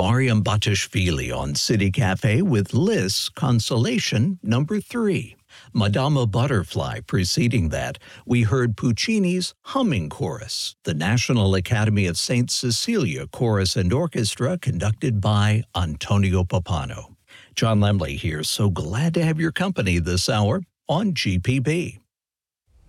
Mariam Batishvili on City Cafe with Liszt Consolation number 3. Madama Butterfly preceding that, we heard Puccini's Humming Chorus, the National Academy of St. Cecilia Chorus and Orchestra conducted by Antonio Pappano. John Lemley here, so glad to have your company this hour on GPB.